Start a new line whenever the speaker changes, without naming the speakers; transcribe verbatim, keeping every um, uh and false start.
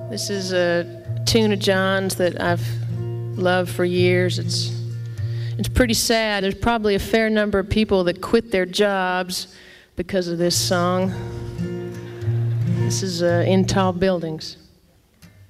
This is a tune of John's that I've loved for years. It's it's pretty sad. There's probably a fair number of people that quit their jobs because of this song. This is uh, In Tall Buildings.